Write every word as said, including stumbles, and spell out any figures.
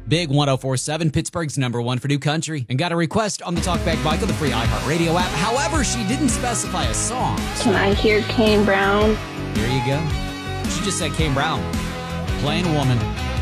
Big one oh four point seven, Pittsburgh's number one for new country. And got a request on the Talkback Mike on the free iHeartRadio app. However, she didn't specify a song. Can I hear Kane Brown? There you go. She just said Kane Brown. Playing Woman.